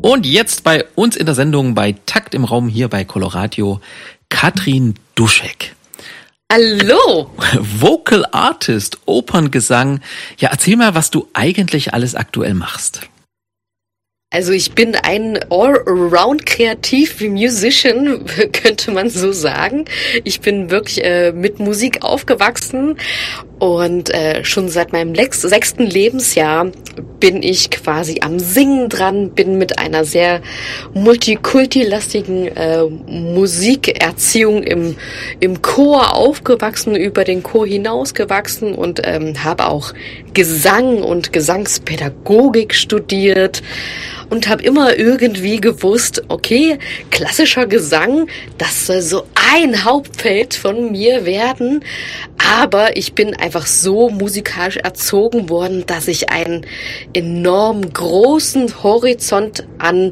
Und jetzt bei uns in der Sendung bei Takt im Raum hier bei Coloradio, Katrin Duschek. Hallo! Vocal Artist, Operngesang. Ja, erzähl mal, was du eigentlich alles aktuell machst. Also ich bin ein All-Around-Kreativ-Musician, könnte man so sagen. Ich bin wirklich mit Musik aufgewachsen und schon seit meinem 6. Lebensjahr bin ich quasi am Singen dran, bin mit einer sehr multikulti-lastigen Musikerziehung im Chor aufgewachsen, über den Chor hinausgewachsen und habe auch Gesang und Gesangspädagogik studiert. Und habe immer irgendwie gewusst, okay, klassischer Gesang, das soll so ein Hauptfeld von mir werden. Aber ich bin einfach so musikalisch erzogen worden, dass ich einen enorm großen Horizont an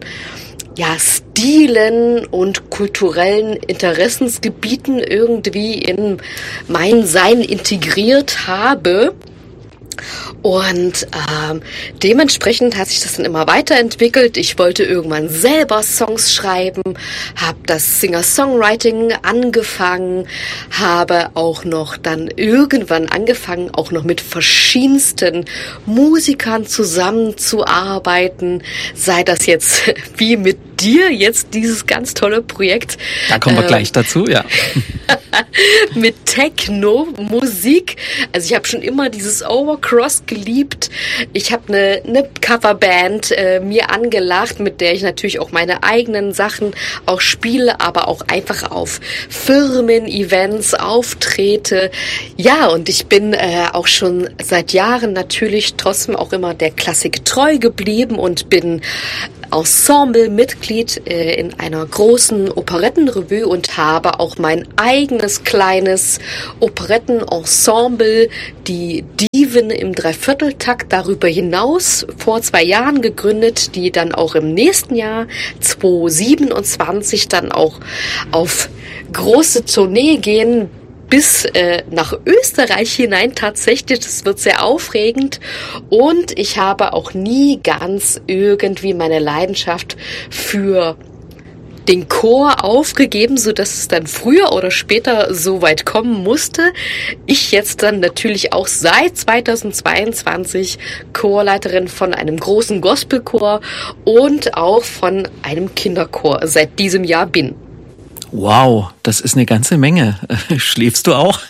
Stilen und kulturellen Interessensgebieten irgendwie in mein Sein integriert habe. Und dementsprechend hat sich das dann immer weiterentwickelt. Ich wollte irgendwann selber Songs schreiben, habe das Singer-Songwriting angefangen, habe auch noch dann irgendwann angefangen, auch noch mit verschiedensten Musikern zusammenzuarbeiten, sei das jetzt wie mit dir jetzt dieses ganz tolle Projekt. Da kommen wir gleich dazu, ja. Mit Techno-Musik. Also ich habe schon immer dieses Overcross geliebt. Ich habe eine Coverband mir angelacht, mit der ich natürlich auch meine eigenen Sachen auch spiele, aber auch einfach auf Firmen-Events auftrete. Ja, und ich bin auch schon seit Jahren natürlich trotzdem auch immer der Klassik treu geblieben und bin Ensemble-Mitglied in einer großen Operettenrevue und habe auch mein eigenes kleines Operettenensemble, die Diven im Dreivierteltakt, darüber hinaus vor 2 Jahren gegründet, die dann auch im nächsten Jahr 2027 dann auch auf große Tournee gehen, bis nach Österreich hinein tatsächlich. Das wird sehr aufregend. Und ich habe auch nie ganz irgendwie meine Leidenschaft für den Chor aufgegeben, so dass es dann früher oder später so weit kommen musste. Ich jetzt dann natürlich auch seit 2022 Chorleiterin von einem großen Gospelchor und auch von einem Kinderchor seit diesem Jahr bin. Wow, das ist eine ganze Menge. Schläfst du auch?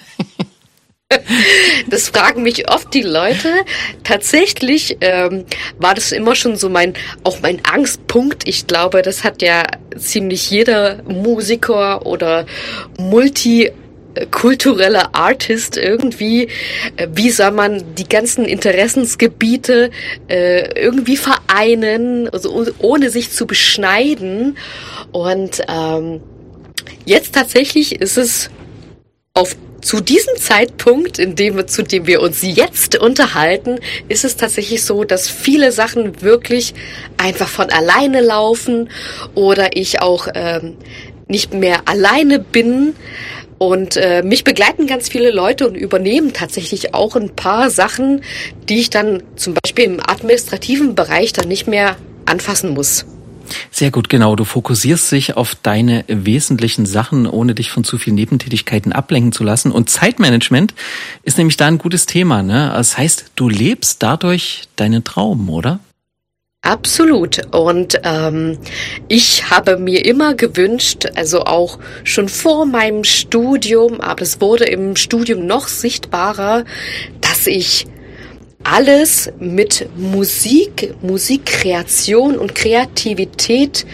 Das fragen mich oft die Leute. Tatsächlich war das immer schon so mein Angstpunkt. Ich glaube, das hat ja ziemlich jeder Musiker oder multikultureller Artist irgendwie. Wie soll man die ganzen Interessensgebiete irgendwie vereinen, also ohne sich zu beschneiden? Und jetzt tatsächlich ist es zu diesem Zeitpunkt, zu dem wir uns jetzt unterhalten, ist es tatsächlich so, dass viele Sachen wirklich einfach von alleine laufen oder ich auch nicht mehr alleine bin. Und mich begleiten ganz viele Leute und übernehmen tatsächlich auch ein paar Sachen, die ich dann zum Beispiel im administrativen Bereich dann nicht mehr anfassen muss. Sehr gut, genau. Du fokussierst dich auf deine wesentlichen Sachen, ohne dich von zu vielen Nebentätigkeiten ablenken zu lassen. Und Zeitmanagement ist nämlich da ein gutes Thema, ne? Das heißt, du lebst dadurch deinen Traum, oder? Absolut. Und ich habe mir immer gewünscht, also auch schon vor meinem Studium, aber es wurde im Studium noch sichtbarer, dass ich alles mit Musikkreation und Kreativität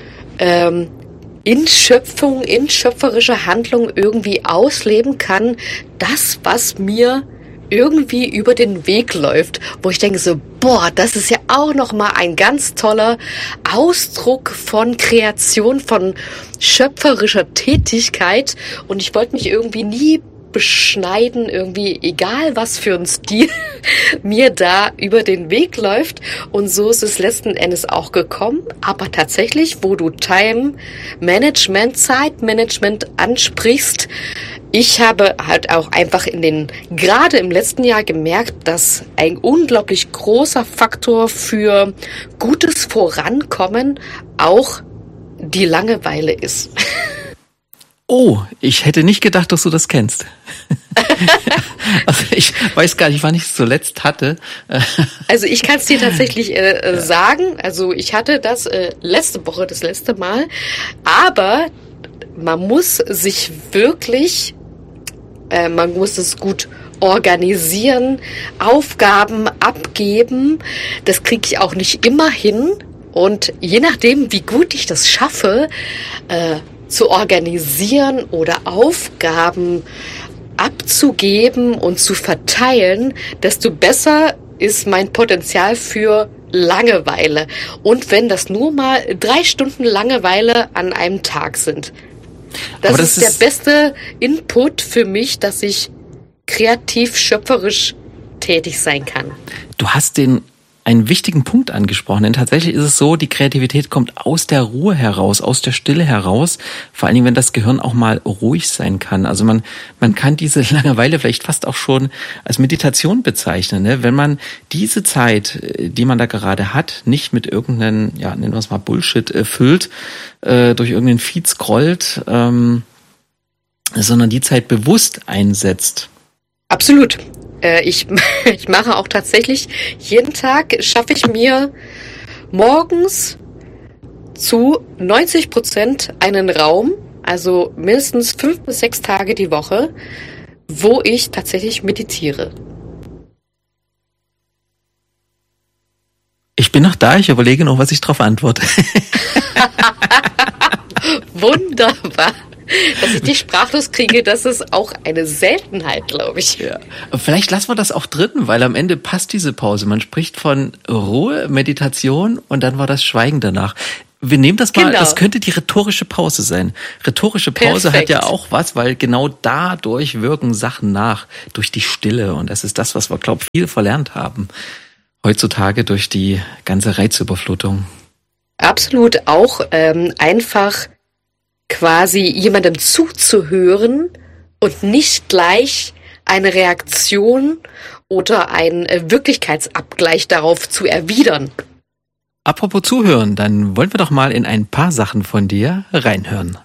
in Schöpfung, in schöpferischer Handlung irgendwie ausleben kann. Das, was mir irgendwie über den Weg läuft, wo ich denke so, das ist ja auch nochmal ein ganz toller Ausdruck von Kreation, von schöpferischer Tätigkeit. Und ich wollte mich irgendwie nie beschneiden, irgendwie egal was für ein Stil mir da über den Weg läuft. Und so ist es letzten Endes auch gekommen. Aber tatsächlich, wo du Time-Management, Zeitmanagement ansprichst, ich habe halt auch einfach gerade im letzten Jahr gemerkt, dass ein unglaublich großer Faktor für gutes Vorankommen auch die Langeweile ist. Oh, ich hätte nicht gedacht, dass du das kennst. Also ich weiß gar nicht, wann ich es zuletzt hatte. Also ich kann es dir tatsächlich sagen. Also ich hatte das letzte Woche, das letzte Mal. Aber man muss sich wirklich, man muss es gut organisieren, Aufgaben abgeben. Das kriege ich auch nicht immer hin. Und je nachdem, wie gut ich das schaffe, zu organisieren oder Aufgaben abzugeben und zu verteilen, desto besser ist mein Potenzial für Langeweile. Und wenn das nur mal 3 Stunden Langeweile an einem Tag sind. Das ist der beste Input für mich, dass ich kreativ, schöpferisch tätig sein kann. Du hast einen wichtigen Punkt angesprochen, denn tatsächlich ist es so, die Kreativität kommt aus der Ruhe heraus, aus der Stille heraus, vor allen Dingen, wenn das Gehirn auch mal ruhig sein kann. Also man kann diese Langeweile vielleicht fast auch schon als Meditation bezeichnen, ne? Wenn man diese Zeit, die man da gerade hat, nicht mit irgendeinen, ja, nennen wir es mal Bullshit, füllt, durch irgendeinen Feed scrollt, sondern die Zeit bewusst einsetzt. Absolut. Ich mache auch tatsächlich, jeden Tag schaffe ich mir morgens zu 90% einen Raum, also mindestens 5 bis 6 Tage die Woche, wo ich tatsächlich meditiere. Ich bin noch da, ich überlege noch, was ich drauf antworte. Wunderbar. Dass ich dich sprachlos kriege, das ist auch eine Seltenheit, glaube ich. Ja. Vielleicht lassen wir das auch drin, weil am Ende passt diese Pause. Man spricht von Ruhe, Meditation und dann war das Schweigen danach. Wir nehmen das mal, Das könnte die rhetorische Pause sein. Rhetorische Pause Perfekt. Hat ja auch was, weil genau dadurch wirken Sachen nach, durch die Stille. Und das ist das, was wir, glaube ich, viel verlernt haben heutzutage durch die ganze Reizüberflutung. Absolut, auch einfach quasi jemandem zuzuhören und nicht gleich eine Reaktion oder einen Wirklichkeitsabgleich darauf zu erwidern. Apropos zuhören, dann wollen wir doch mal in ein paar Sachen von dir reinhören.